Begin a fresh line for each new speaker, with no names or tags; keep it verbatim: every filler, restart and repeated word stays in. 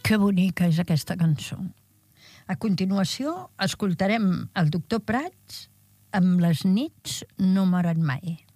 Que bonica és aquesta cançó. A continuació, escoltarem el doctor Prats amb Les nits no moren mai.